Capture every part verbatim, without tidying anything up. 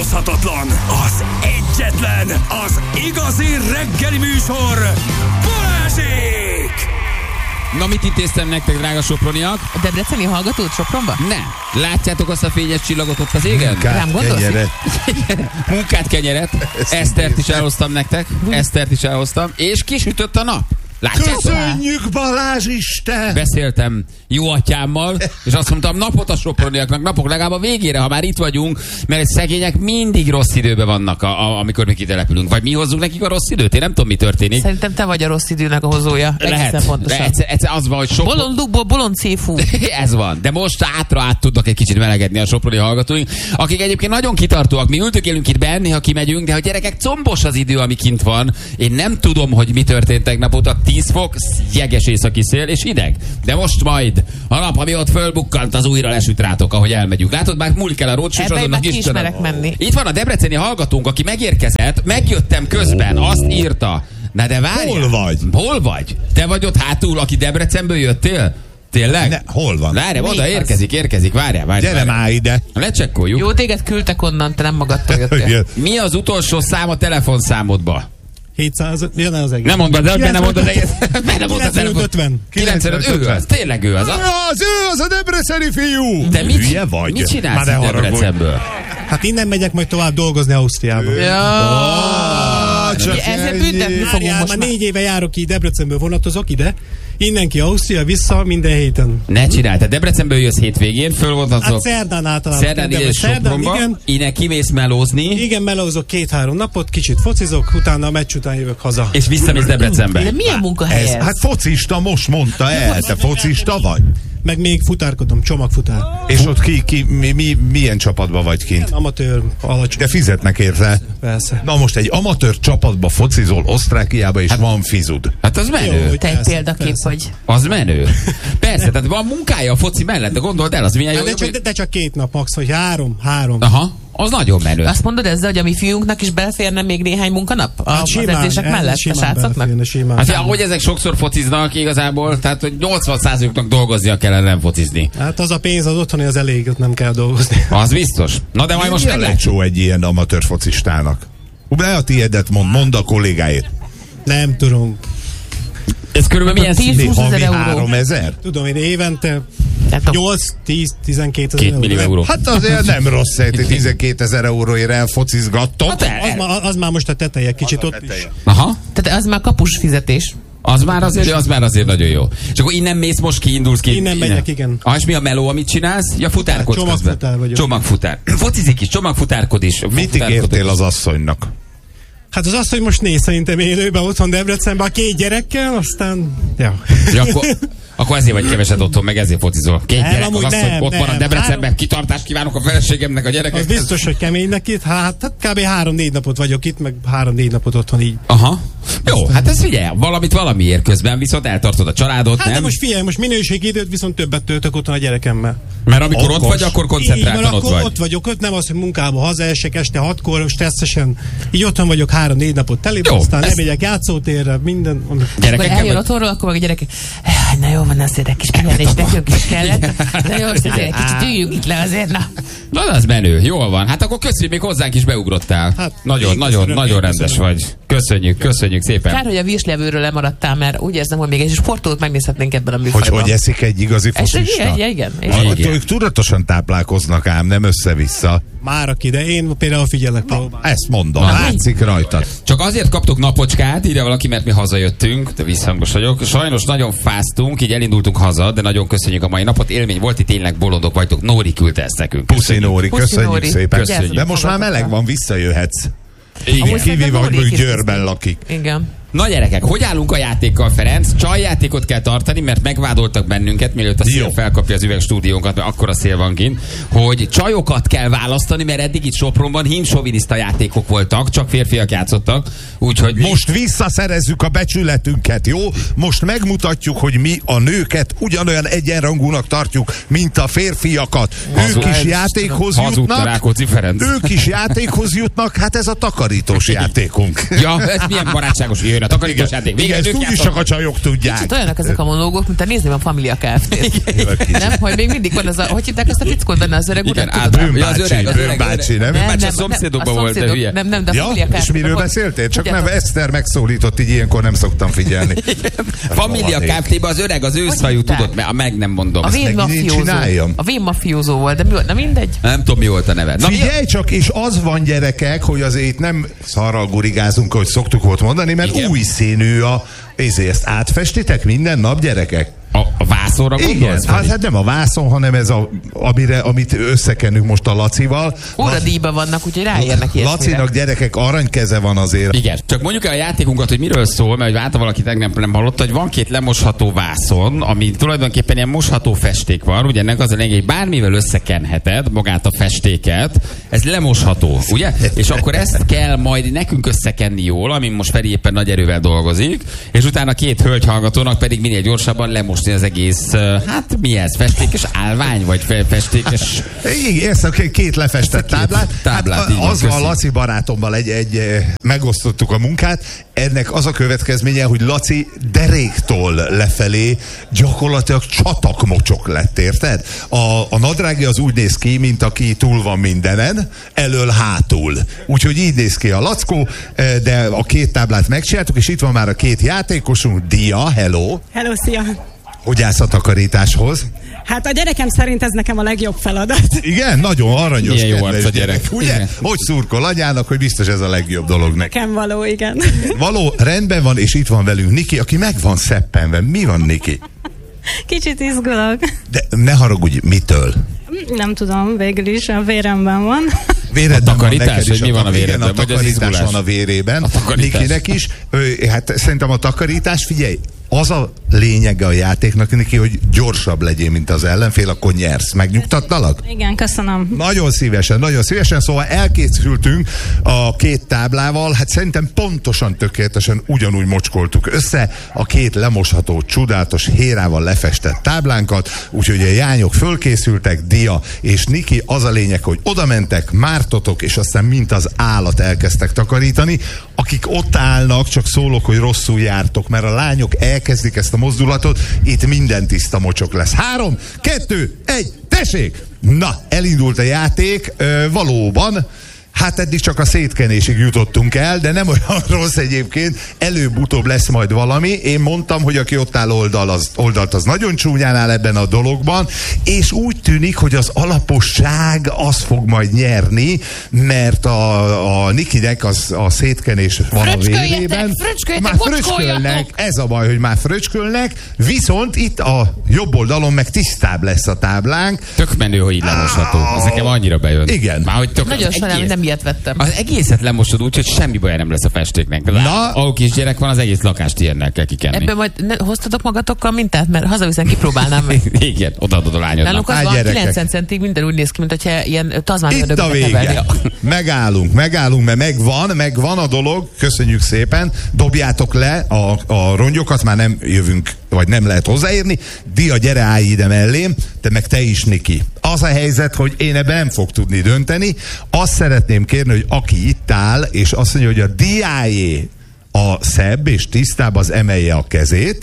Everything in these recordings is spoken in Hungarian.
utánozhatatlan, az egyetlen, az igazi reggeli műsor, Balázsék! Na, mit intéztem nektek, drága soproniak? A debreceni hallgatót Sopronba? Nem. Látjátok azt a fényes csillagot ott az égen? Munkát, Rám gondolsz? kenyeret. Munkát, kenyeret. Esztert is elhoztam nektek. Esztert is elhoztam. És kisütött a nap. Látjátok? Köszönjük, Balázs Isten! Beszéltem jó atyámmal, és azt mondtam, napot a soproniaknak, napok legalább a végére, ha már itt vagyunk, mert szegények mindig rossz időben vannak, a, a, amikor mi kitelepülünk. Vagy mi hozzuk nekik a rossz időt? Én nem tudom, mi történik. Szerintem te vagy a rossz időnek a hozója. Lehet. Pontosan. Egyszer, egyszer az van, hogy sok... Bolondukból bolond széfú. Ez van. De most átra át tudnak egy kicsit melegedni a soproni hallgatóink, akik egyébként nagyon kitartóak. Mi ültökélünk itt benni, ha kimegyünk, de ha gyerekek, combos az idő, ami kint van. Én nem tudom, hogy mi történt tegnap óta. tíz fok, jeges északi szél és hideg. De most majd a nap, ami ott fölbukkant, az újra lesüt rátok, ahogy elmegyünk. Látod, már múlik el a rócsúsodonnak is. menni. Itt van a debreceni hallgatónk, aki megérkezett, megjöttem közben, azt írta. Na de várjál. Hol vagy? Hol vagy? Te vagy ott hátul, aki Debrecenből jöttél? Tényleg? Ne, hol van? Várjál, oda az? érkezik, érkezik, várjál, várjál. Gyere már ide. Lecsekkoljuk. Jó, téged küldtek onnan, te nem magadtól jöttél. Mi az utolsó szám a telefonszámodba? hétszáz, jön az egész. Nem mondod, de benne mondod, de benne mondod a telefon. kilencvenöt kilencvenöt, ő az, tényleg ő az. A... Az ő, az a debreceni fiú! Te mit, Hülye vagy? mit csinálsz Már ne itt haragudj. Debrecenből? Hát innen megyek majd tovább dolgozni Ausztriába. Ah, csak Ugye ezzel ennyi. büntetni fogunk Várjál, most már már. négy éve járok ki, Debrecenből vonatozok ide. Innen ki Ausztria, vissza minden héten. Ne csinálj, te Debrecenből jössz hétvégén, Hát fölvontatszok. szerdán általában. Szerdán ide Szerdán, Sopronba, igen. innen kimész melózni, Igen, melózok két-három napot, kicsit focizok, utána a meccs után jövök haza. és visszamész Debrecenbe. De milyen munkahely Ez, ez? hát focista, most mondta el. Te focista vagy? Meg még futárkodom, csomagfutár. És ott ki, ki mi, mi, milyen csapatban vagy kint? Amatőr, alacsony. De fizetnek érte. Persze. Na most egy amatőr csapatba focizol Osztrákiába, és van fizud. Hát az menő. Jó, Te egy Persze, példakép persze. vagy. Az menő. Persze, tehát van munkája a foci mellett, de gondold el, az milyen jó. Hát de, csak, de, de csak két nap max, vagy három, három. Aha, az nagyon menő. Azt mondod ezzel, hogy a mi fiúnknak is beleférne még néhány munkanap? A, Hát az simán, edzések ez mellett a simán srácoknak? beleférne, simán. Hát, ahogy ezek sokszor fociznak igazából, tehát hogy nyolcvan százalékuknak dolgoznia kellene, nem focizni. Hát az a pénz az otthoni az elég, ott nem kell dolgozni. Az biztos. Na de majd most Milyen meglátjuk. lecsó egy ilyen amatőr focistának? Ne a tiédet mond, mondd a kollégáért. Nem tudom. Ez körülbelül milyen tíz szín? húsz ezer Havi euró. három ezer? Tudom, én évente Tehát a- nyolc, tíz, tizenkét ezer Két millió euró. Hát azért nem rossz, hogy tizenkétezer euróért elfocizgattok. Hát el- Az, már, az már most a teteje, kicsit ott is. Aha. Tehát az már kapus fizetés. Az már azért, az már azért nagyon jó. És akkor innen mész, most kiindulsz ki. Innen megyek, igen. Ah, és mi a meló, amit csinálsz? Ja, futárkodsz Csomagfutár közben. vagyok. Csomagfutár. Focizik is, csomagfutárkod is. Mit Futárkodok ígértél is. az asszonynak? Hát az azt, hogy most néz szerintem élőben otthon Debrecenben a két gyerekkel, aztán... Ja. Ja, akkor, akkor ezért vagy keveset otthon, meg ezért focizol. Két Nem, gyerek, az amúgy azt, hogy nem, ott van a nem. Debrecenben, Három- kitartást kívánok a feleségemnek, a gyerekek. Az biztos, hogy kemény neki. Hát, hát kb. három-négy napot vagyok itt, meg három-négy napot otthon így. Aha. Jó, hát ez figyelj, valamit valamiért közben, viszont eltartod a családot, Hát nem? de most figyelj, most minőségi időt viszont többet töltök otthon a gyerekemmel. Mert amikor ott Okos. vagy, akkor Így koncentráltan van, ott akkor vagy. ott vagyok, ott nem az, hogy munkába hazaesek este hatkor, stresszesen. Így otthon vagyok három-négy napot teli, Jó, aztán ezt- lemegyek játszótérre, minden. Akkor Gyerekekkel eljön vagy? otthonról, akkor meg a gyerekek, "Jaj, na jó van, azért egy kis pihenés, nekünk is kellett. Na jó, most azért egy kicsit üljünk itt le azért, na. Na, az menő, jól van. Hát akkor köszönjük, még hozzánk is beugrottál. Hát, nagyon, én nagyon, köszönöm, nagyon én rendes köszönöm. vagy. Köszönjük, köszönjük szépen. Kár, hogy a virslevőről lemaradtál, mert úgy érzem, hogy még egy sportolót megnézhetnénk ebben a Hogy műfajban. hogy eszik egy igazi Ez- focista? igen, igen, igen. Ah, Igen. Ők tudatosan táplálkoznak ám, nem össze-vissza. Már aki, de én például figyelek próbál. Ezt mondom, Na, látszik rajtad. Csak azért kaptok napocskát, írja valaki, mert mi hazajöttünk, de visszhangos vagyok. Sajnos nagyon fáztunk, így elindultunk haza, de nagyon köszönjük a mai napot. Élmény volt, itt tényleg bolondok vagytok. Nóri küldte ezt nekünk. Puszi Nóri, Puszi köszönjük Nóri. szépen. Köszönjük. De most már meleg van, visszajöhetsz. Igen. Amúgy Kivéve, szerintem hogy Nóri mondjuk is Győrben biztos. lakik. Igen. Na gyerekek, hogy állunk a játékkal, Ferenc? Csajjátékot kell tartani, mert megvádoltak bennünket, mielőtt a szél Jó. felkapja az üvegstúdiónkat, mert akkor a szél van kint, hogy csajokat kell választani, mert eddig itt Sopronban hímsoviniszta játékok voltak, csak férfiak játszottak, úgyhogy mi... Most visszaszerezzük a becsületünket, jó? Most megmutatjuk, hogy mi a nőket ugyanolyan egyenrangúnak tartjuk, mint a férfiakat. Hazud- Ők is játékhoz hazudta jutnak. Rákóczi Ferenc. Ők is játékhoz jutnak, hát ez a takarítós játékunk. Ja, ez milyen barátságos, jöjjön jön a takarítós játék. Igen, ezt úgyis csak a csajok tudják. Kicsit olyanok ezek a monológok, mint a nézném a Familia Kft. Nem, hogy még mindig van az a, hogy hívták ezt a fickót benne az öreg urat? Bőn bácsi, nem? Bőn bácsi, a szomszédokban volt, de hülye. Nem, nem, de a Familia Kft. És miről beszéltél? Csak nem, Eszter megszólított, így ilyenkor nem szoktam figyelni. Familia Kft-ben az öreg, az őszhajú, tudod, mert meg nem mondom. A vén mafiózó. A vén mafiózó volt, de mi volt? Na mindegy. Nem tudom, mi volt a neve. Figyelj csak, és az van, gyerekek, hogy azért nem szarral gurigázunk, ahogy szoktuk volt mondani, mert igen. Új színű a... Ezért ezt átfestitek minden nap, gyerekek? A, a vászonra gondolsz? Igen, hát nem a vászon, hanem ez a, amire, amit összekenünk most a Lacival. Óradíjban vannak, úgyhogy ráérnek ilyesmire. Lacinak, gyerekek, aranykeze van azért. Igen, csak mondjuk el a játékunkat, hogy miről szól, mert hogy által valaki tegnap nem hallotta, hogy van két lemosható vászon, ami tulajdonképpen ilyen mosható festék van, ugye ennek az a lényeg, hogy bármivel összekenheted magát a festéket, ez lemosható, ugye? És akkor ezt kell majd nekünk összekenni jól, amin most Feri éppen nagy erővel dolgozik, és utána két hölgy hallgatónak pedig minél gyorsabban lemosni az egész, hát mi ez? Festékes állvány, vagy festékes... Igen, ezt a két lefestett táblát. táblát hát, az van Laci barátommal egy, egy, megosztottuk a munkát. Ennek az a következménye, hogy Laci deréktól lefelé gyakorlatilag csatakmocsok lett, érted? A, a nadrágja az úgy néz ki, mint aki túl van mindenen, elől hátul. Úgyhogy így néz ki a Lackó, de a két táblát megcsináltuk, és itt van már a két játékosunk. Dia, hello! Hello, szia! Hogy állsz a takarításhoz? Hát a gyerekem szerint ez nekem a legjobb feladat. Igen, nagyon aranyos. Milyen jó arc a gyerek. Ugye? Igen. Hogy szurkol anyának, hogy biztos ez a legjobb dolog neki. Nekem való, igen. Való, rendben van, és itt van velünk Niki, aki meg van szeppenve. Mi van, Niki? Kicsit izgulok. De ne haragudj, mitől? Nem tudom, végül is a véremben van. Véredben a takarítás, van neked is, hogy mi van a véredben? Igen, a takarítás van a vérében. A Nikinek is. Hát szerintem a takarítás, figyelj, az a lényege a játéknak neki, hogy gyorsabb legyél, mint az ellenfél, akkor nyersz. Megnyugtattalak? Igen, köszönöm. Nagyon szívesen, nagyon szívesen. Szóval elkészültünk a két táblával, hát szerintem pontosan, tökéletesen ugyanúgy mocskoltuk össze a két lemosható, csodálatos hérával lefestett táblánkat, úgyhogy a jányok fölkészültek, Dia és Niki, az a lényeg, hogy oda mentek, mártotok, és aztán mint az állat elkezdtek takarítani. Akik ott állnak, csak szólok, hogy rosszul jártok, mert a lányok elkezdik ezt a mozdulatot, itt minden tiszta mocsok lesz. Három, kettő, egy, tessék! Na, elindult a játék, ö, valóban, hát eddig csak a szétkenésig jutottunk el, de nem olyan rossz egyébként, előbb-utóbb lesz majd valami. Én mondtam, hogy aki ott áll oldal, az, oldalt, az nagyon csúnyán áll ebben a dologban, és úgy tűnik, hogy az alaposság az fog majd nyerni, mert a, a Nikinek az, a szétkenés van a vérében. Már fröcskölnek, ez a baj, hogy már fröcskölnek, viszont itt a jobb oldalon meg tisztább lesz a táblánk. Tök menő, hogy így lemosható. Ez nekem annyira bejön. Igen. Már, hogy tök nagyon sajnálom, nem ilyet vettem. Az egészet lemosod úgy, hogy semmi baj nem lesz a festéknek. Na, ahol kisgyerek van, az egész lakást ilyennel kell kikenni. Ebben majd ne, hoztatok magatokkal mintát, mert hazaviszem, kipróbálnám meg. Igen, odaadod a lányodnak. Nálunk az van kilencven centig, minden úgy néz ki, mint hogyha ilyen tazmáni itt a vége. Megállunk, megállunk, mert megvan, megvan a dolog. Köszönjük szépen. Dobjátok le a, a rongyokat, már nem jövünk, vagy nem lehet hozzáérni. Dia, gyere, állj ide mellém, te meg te is, Niki. Az a helyzet, hogy én ebben nem fog tudni dönteni. Azt szeretném kérni, hogy aki itt áll, és azt mondja, hogy a Diájé a szebb és tisztább, az emelje a kezét.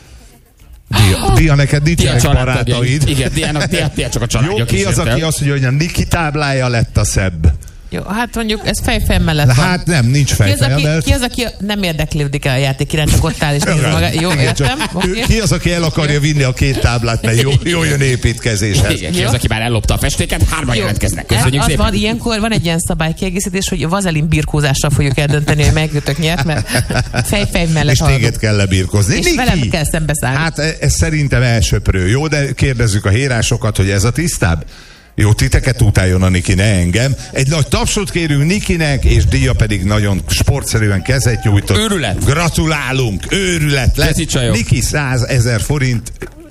Dia, Dia neked nincsenek barátaid. Igen, Diának, Dia, Dia csak a családja. Jó, ki az, aki azt mondja, hogy a Niki táblája lett a szebb? Jó, hát mondjuk ez fejfej mellett van. Hát nem, nincs fejfej mellett. Ki az, aki nem érdeklődik el a játék iránt, csak ott áll és néz maga. Jó, értem? Okay. Ki az, aki el akarja vinni a két táblát, mert jó, jó jön építkezéshez. Igen, ki az, aki már ellopta a festéket, hárman jelentkeznek. Köszönjük az szépen. Van, ilyenkor van egy ilyen szabálykiegészítés, hogy vazelin birkózással fogjuk eldönteni, hogy megjöttök nyert, mert fejfej mellett és haladunk. téged kell lebirkózni. És Niki, velem kell szembeszállni. Hát ez szerintem elsöprő. Jó, de kérdezzük a hérásokat, hogy ez a tisztább? Jó, titeket utáljon a Niki, ne engem. Egy nagy tapsot kérünk Nikinek, és Dia pedig nagyon sportszerűen kezet nyújtott. Őrület. Gratulálunk, őrület lett. Niki százezer forint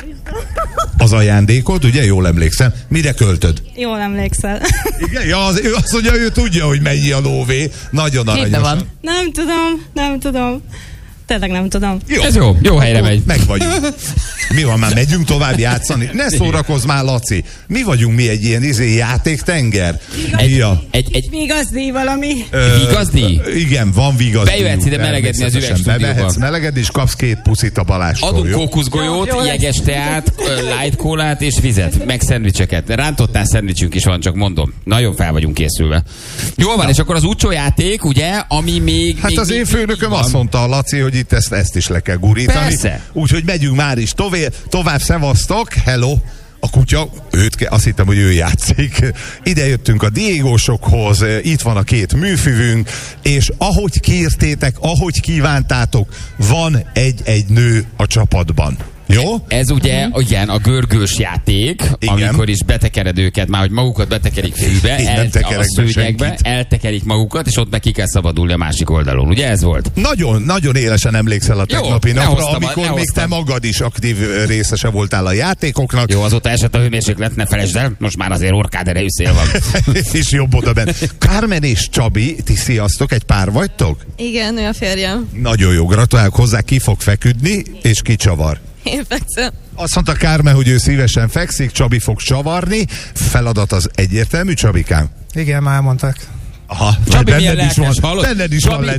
az ajándékod, ugye? Jól emlékszem. Mire költöd? Jól emlékszel. Igen, ja, az, ő azt mondja, ő tudja, hogy mennyi a lóvé. Nagyon aranyosan. Van. Nem tudom, nem tudom. Tényleg nem tudom. Jó. Ez jó, jó helyre Akkor megy. Meg vagyunk. Mi van, már megyünk tovább játszani? Ne szórakozz már, Laci. Mi vagyunk mi egy ilyen izé játéktenger? Egy, Ja. egy, egy Vigazdi valami. Ö, Vigazdi? Igen, van vigazdi. Bejöhetsz ide melegedni az üvegstúdióba. Bevehetsz melegedni, és kapsz két puszit a Balástól. Adunk jó? kókuszgolyót, Jó, jó jeges teát, ö, light kólát és vizet, meg szendvicseket. Rántottál szendvicsünk is van, csak mondom. Nagyon fel vagyunk készülve. Jól van, és akkor az úcsó játék, ugye, ami még... Hát még, az én még- főnököm van. azt mondta a Laci, hogy itt ezt, ezt is le kell gurítani. Persze. Úgyhogy megyünk már is tovább, tovább szevasztok, hello. A kutya, őt, ke- azt hittem, hogy ő játszik. Ide jöttünk a Diégósokhoz, itt van a két műfüvünk, és ahogy kértétek, ahogy kívántátok, van egy-egy nő a csapatban. Jó? Ez ugye, Mhm. igen, a görgős játék, Igen. amikor is betekered őket, már hogy magukat betekerik fűbe, Én nem el, tekerek a be szőnyegbe, senkit. eltekerik magukat, és ott meg ki kell szabadulni a másik oldalon. Ugye ez volt? Nagyon, nagyon élesen emlékszel a tegnapi ne napra, hoztam, amikor ne még te hoztam. magad is aktív ö, részese voltál a játékoknak. Jó, azóta esett a hőmérséklet, ne felejtsd el, most már azért orkád erejű szél van. És jobb oda bent. Kármen és Csabi, ti sziasztok, egy pár vagytok? Igen, ő a férjem. Nagyon jó, gratulálok hozzá, ki fog feküdni, és ki csavar. Én fekszem. Azt mondta Kármen, hogy ő szívesen fekszik, Csabi fog csavarni. Feladat az egyértelmű, Csabikám? Igen, már elmondták. Aha, Csabi milyen benned is van, lelkes, hallod? benned is Csabi- van